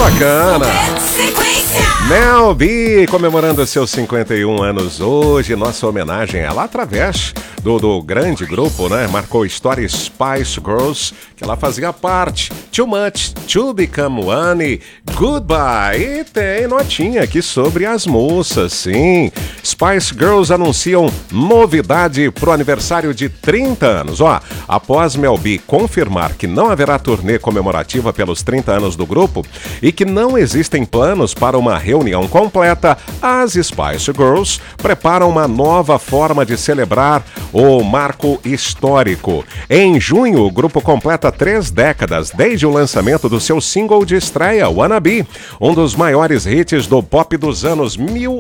bacana. Mel B comemorando seus 51 anos hoje. Nossa homenagem é lá através do grande grupo, né? Marcou história Spice Girls, que ela fazia parte. Too Much, To Become One, Goodbye. E tem notinha aqui sobre as moças, sim. Spice Girls anunciam novidade pro aniversário de 30 anos. Ó, após Mel B confirmar que não haverá turnê comemorativa pelos 30 anos do grupo e que não existem planos para uma reunião completa, as Spice Girls preparam uma nova forma de celebrar o marco histórico. Em junho, o grupo completa 3 décadas desde o lançamento do seu single de estreia, Wannabe, um dos maiores hits do pop dos anos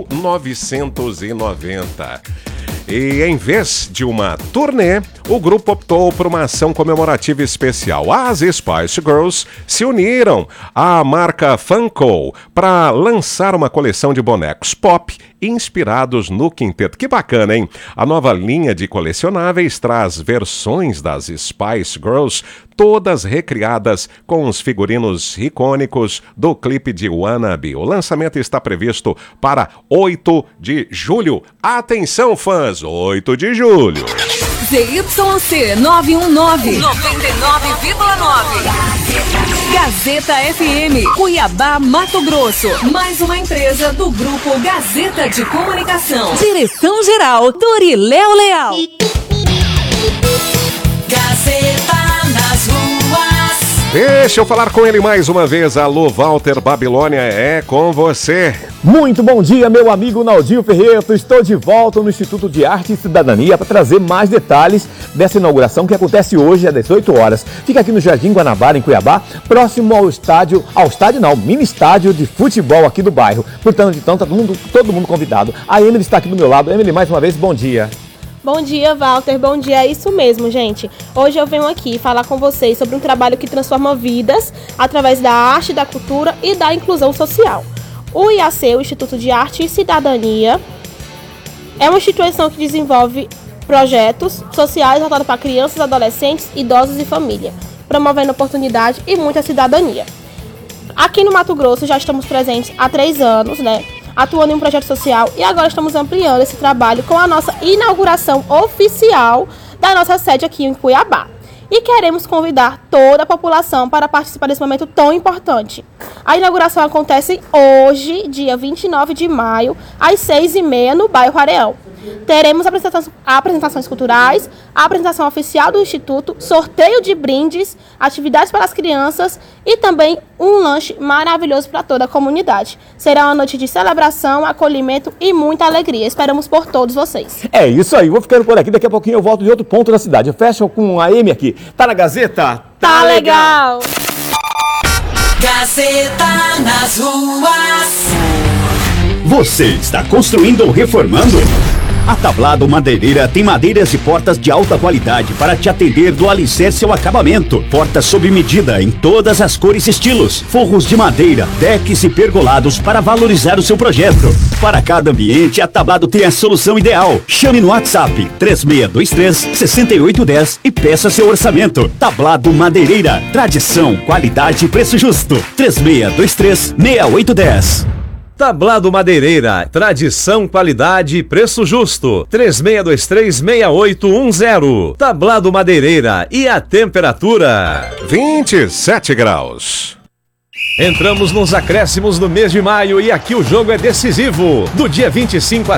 1990. E em vez de uma turnê, o grupo optou por uma ação comemorativa especial. As Spice Girls se uniram à marca Funko para lançar uma coleção de bonecos pop inspirados no quinteto. Que bacana, hein? A nova linha de colecionáveis traz versões das Spice Girls, todas recriadas com os figurinos icônicos do clipe de Wannabe. O lançamento está previsto para 8 de julho. Atenção, fãs! 8 de julho. ZYC 919, 99,9. Gazeta FM, Cuiabá, Mato Grosso. Mais uma empresa do Grupo Gazeta de Comunicação. Direção-geral, Doriléo Leal. Gazeta nas ruas. Deixa eu falar com ele mais uma vez. Alô, Walter Babilônia, é com você. Muito bom dia, meu amigo Naldinho Ferreto. Estou de volta no Instituto de Arte e Cidadania para trazer mais detalhes dessa inauguração que acontece hoje às 18 horas. Fica aqui no Jardim Guanabara, em Cuiabá, próximo ao mini estádio de futebol aqui do bairro. Portanto, então, todo mundo convidado. A Emily está aqui do meu lado. Emily, mais uma vez, bom dia. Bom dia, Walter. Bom dia. É isso mesmo, gente. Hoje eu venho aqui falar com vocês sobre um trabalho que transforma vidas através da arte, da cultura e da inclusão social. O IAC, o Instituto de Arte e Cidadania, é uma instituição que desenvolve projetos sociais voltados para crianças, adolescentes, idosos e família, promovendo oportunidade e muita cidadania. Aqui no Mato Grosso já estamos presentes há 3 anos, né? Atuando em um projeto social, e agora estamos ampliando esse trabalho com a nossa inauguração oficial da nossa sede aqui em Cuiabá. E queremos convidar toda a população para participar desse momento tão importante. A inauguração acontece hoje, dia 29 de maio, às 6h30, no bairro Areão. Teremos apresentações culturais, a apresentação oficial do Instituto, sorteio de brindes, atividades para as crianças e também um lanche maravilhoso para toda a comunidade. Será uma noite de celebração, acolhimento e muita alegria. Esperamos por todos vocês. É isso aí, vou ficando por aqui. Daqui a pouquinho eu volto de outro ponto da cidade. Eu fecho com a Amy aqui. Tá na Gazeta? Tá legal! Gazeta nas ruas. Você está construindo ou reformando? A Tablado Madeireira tem madeiras e portas de alta qualidade para te atender do alicerce ao acabamento. Portas sob medida em todas as cores e estilos. Forros de madeira, decks e pergolados para valorizar o seu projeto. Para cada ambiente, a Tablado tem a solução ideal. Chame no WhatsApp 3623-6810 e peça seu orçamento. Tablado Madeireira. Tradição, qualidade e preço justo. 3623-6810. Tablado Madeireira, tradição, qualidade e preço justo. 3623-6810. Tablado Madeireira, e a temperatura? 27 graus. Entramos nos acréscimos do mês de maio e aqui o jogo é decisivo. Do dia 25 a